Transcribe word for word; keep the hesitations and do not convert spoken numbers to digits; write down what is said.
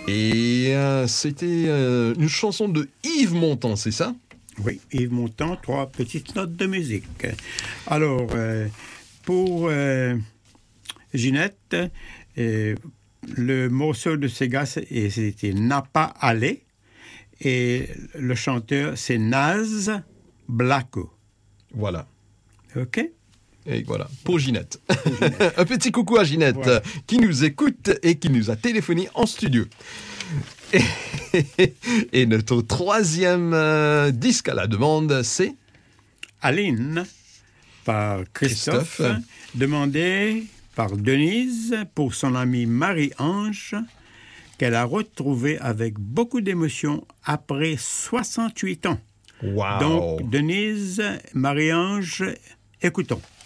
Et euh, c'était euh, une chanson de Yves Montand, c'est ça? Oui, Yves Montand, trois petites notes de musique. Alors, euh, pour euh, Ginette, euh, le morceau de Sega, c'était N'a pas allé. Et le chanteur, c'est Naz Blacko. Voilà. OK? Et voilà, pour Ginette. Pour Ginette. Un petit coucou à Ginette, voilà, qui nous écoute et qui nous a téléphoné en studio. Et, et notre troisième euh, disque à la demande, c'est Aline, par Christophe, Christophe, demandé par Denise pour son amie Marie-Ange, qu'elle a retrouvée avec beaucoup d'émotion après soixante-huit ans. Wow. Donc, Denise, Marie-Ange, écoutons.